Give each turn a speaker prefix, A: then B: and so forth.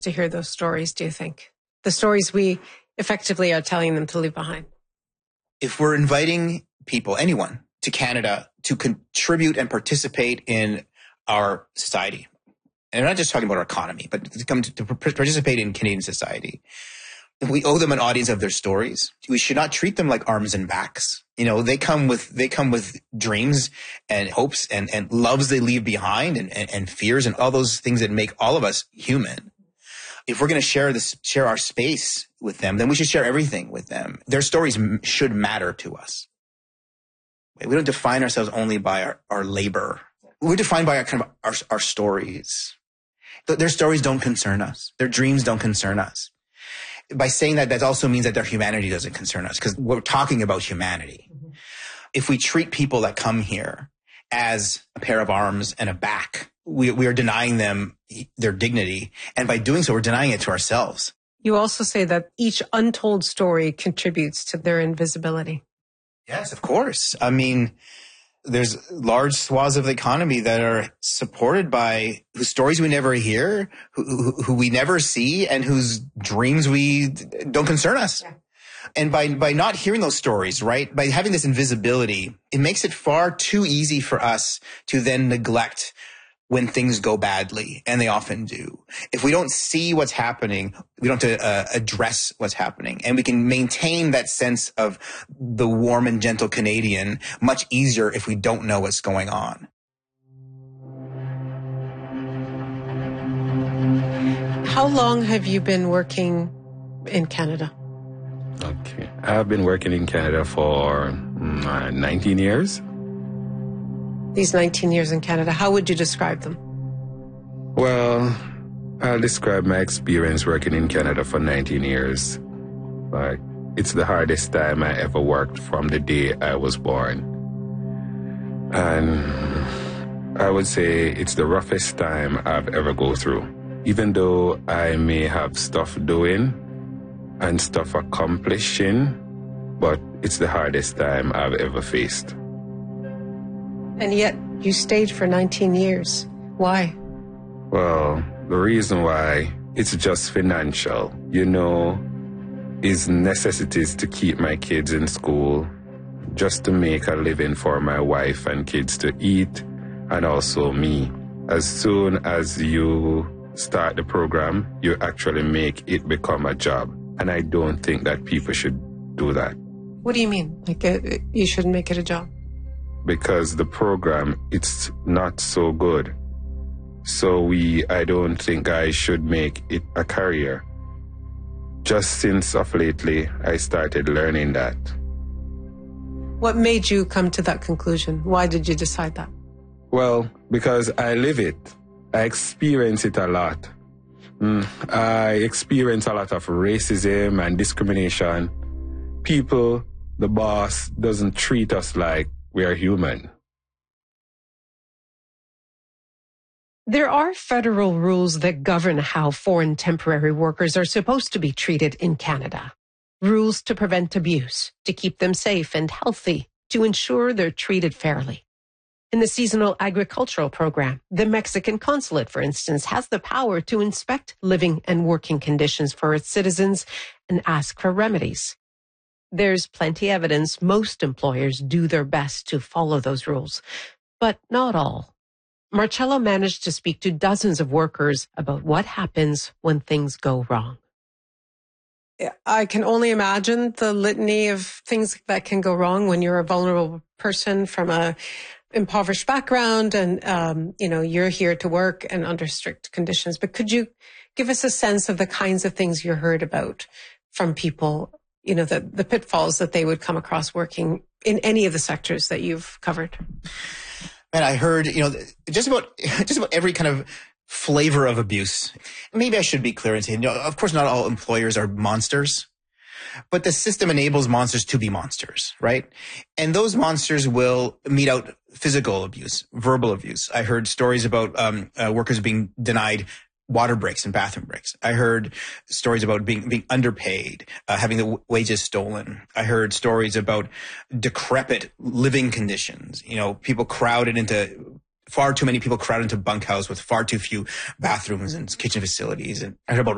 A: to hear those stories, do you think? The stories we effectively are telling them to leave behind.
B: If we're inviting people, anyone, to Canada to contribute and participate in our society, and we're not just talking about our economy, but to come to participate in Canadian society, we owe them an audience of their stories. We should not treat them like arms and backs. They come with dreams and hopes and loves they leave behind and fears and all those things that make all of us human. If we're going to share our space with them, then we should share everything with them. Their stories should matter to us. We don't define ourselves only by our labor. We're defined by our stories. Their stories don't concern us. Their dreams don't concern us. By saying that also means that their humanity doesn't concern us, because we're talking about humanity. Mm-hmm. If we treat people that come here as a pair of arms and a back, we are denying them their dignity. And by doing so, we're denying it to ourselves.
A: You also say that each untold story contributes to their invisibility.
B: Yes, of course. I mean, there's large swaths of the economy that are supported by whose stories we never hear, who we never see, and whose dreams we don't concern us. Yeah. And by not hearing those stories, right, by having this invisibility, it makes it far too easy for us to then neglect when things go badly, and they often do. If we don't see what's happening, we don't have to address what's happening. And we can maintain that sense of the warm and gentle Canadian much easier if we don't know what's going on.
A: How long have you been working in Canada?
C: Okay. I've been working in Canada for 19 years.
A: These 19 years in Canada, how would you describe them?
C: Well, I'll describe my experience working in Canada for 19 years. Like, it's the hardest time I ever worked from the day I was born. And I would say it's the roughest time I've ever go through. Even though I may have stuff doing and stuff accomplishing, but it's the hardest time I've ever faced.
A: And yet you stayed for 19 years. Why?
C: Well, the reason why, it's just financial. Is necessities to keep my kids in school, just to make a living for my wife and kids to eat, and also me. As soon as you start the program, you actually make it become a job. And I don't think that people should do that.
A: What do you mean? Like, you shouldn't make it a job?
C: Because the program, it's not so good. So I don't think I should make it a career. Just since of lately, I started learning that.
A: What made you come to that conclusion? Why did you decide that?
C: Well, because I live it. I experience it a lot. I experience a lot of racism and discrimination. People, the boss, doesn't treat us like we are human.
A: There are federal rules that govern how foreign temporary workers are supposed to be treated in Canada. Rules to prevent abuse, to keep them safe and healthy, to ensure they're treated fairly. In the seasonal agricultural program, the Mexican consulate, for instance, has the power to inspect living and working conditions for its citizens and ask for remedies. There's plenty evidence most employers do their best to follow those rules, but not all. Marcello managed to speak to dozens of workers about what happens when things go wrong. I can only imagine the litany of things that can go wrong when you're a vulnerable person from a impoverished background and, you're here to work and under strict conditions. But could you give us a sense of the kinds of things you heard about from people, the pitfalls that they would come across working in any of the sectors that you've covered?
B: And I heard, just about every kind of flavor of abuse. Maybe I should be clear and say, of course, not all employers are monsters, but the system enables monsters to be monsters, right? And those monsters will mete out physical abuse, verbal abuse. I heard stories about workers being denied water breaks and bathroom breaks. I heard stories about being underpaid, having the wages stolen. I heard stories about decrepit living conditions. Far too many people crowded into bunkhouse with far too few bathrooms and kitchen facilities. And I heard about